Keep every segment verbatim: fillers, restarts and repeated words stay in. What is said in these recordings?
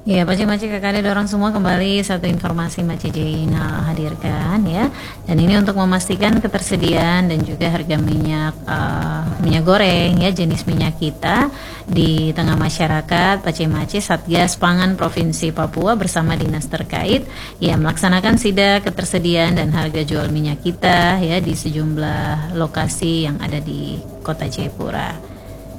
Ya, Pace-Mace kakak dorong semua kembali satu informasi Mbak Cici nah, hadirkan ya. Dan ini untuk memastikan ketersediaan dan juga harga minyak uh, minyak goreng ya, jenis minyak kita di tengah masyarakat. Pace-Mace Satgas Pangan Provinsi Papua bersama dinas terkait ya melaksanakan sidak ketersediaan dan harga jual minyak kita ya di sejumlah lokasi yang ada di Kota Jayapura.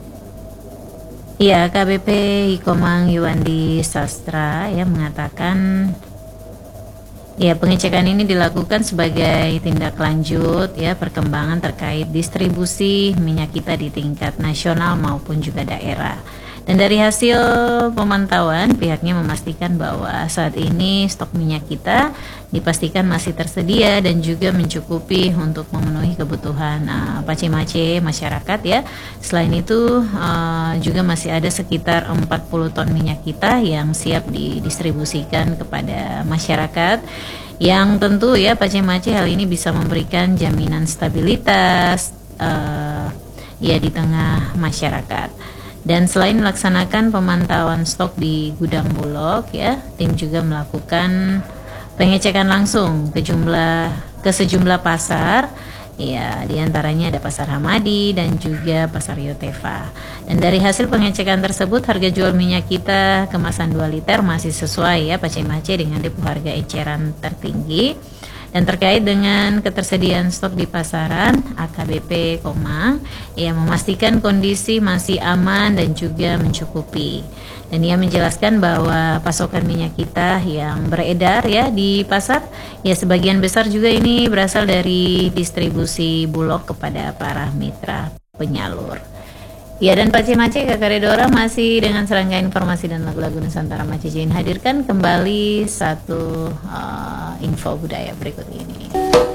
Ya, K B P Hikomang Yuandi Sastra ya mengatakan ya pengecekan ini dilakukan sebagai tindak lanjut ya perkembangan terkait distribusi minyak kita di tingkat nasional maupun juga daerah. Dan dari hasil pemantauan pihaknya memastikan bahwa saat ini stok minyak kita dipastikan masih tersedia dan juga mencukupi untuk memenuhi kebutuhan uh, Pace-Mace masyarakat ya. Selain itu uh, juga masih ada sekitar empat puluh ton minyak kita yang siap didistribusikan kepada masyarakat, yang tentu ya Pace-Mace hal ini bisa memberikan jaminan stabilitas uh, ya di tengah masyarakat. Dan selain melaksanakan pemantauan stok di gudang Bulog ya, tim juga melakukan pengecekan langsung ke jumlah ke sejumlah pasar ya, diantaranya ada Pasar Hamadi dan juga Pasar Yotefa. Dan dari hasil pengecekan tersebut harga jual minyak kita kemasan dua liter masih sesuai ya Pace-Mace dengan depo harga eceran tertinggi. Dan terkait dengan ketersediaan stok di pasaran, A K B P Komang ia memastikan kondisi masih aman dan juga mencukupi. Dan ia menjelaskan bahwa pasokan minyak kita yang beredar ya di pasar ya sebagian besar juga ini berasal dari distribusi Bulog kepada para mitra penyalur. Ya, dan Pace-Mace kakak Redora masih dengan serangkaian informasi dan lagu-lagu Nusantara Mbak Cici hadirkan kembali satu uh, info budaya berikut ini.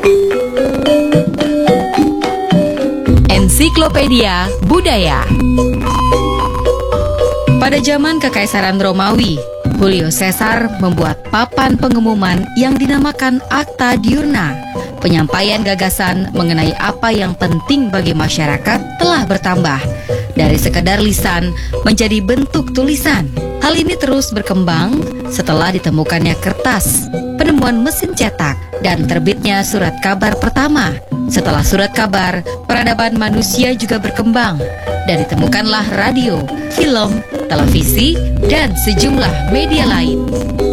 Ensiklopedia Budaya. Pada zaman Kekaisaran Romawi, Julio Caesar membuat papan pengumuman yang dinamakan Acta Diurna. Penyampaian gagasan mengenai apa yang penting bagi masyarakat telah bertambah dari sekedar lisan menjadi bentuk tulisan. Hal ini terus berkembang setelah ditemukannya kertas, penemuan mesin cetak, dan terbitnya surat kabar pertama. Setelah surat kabar, peradaban manusia juga berkembang dan ditemukanlah radio, film, televisi, dan sejumlah media lain.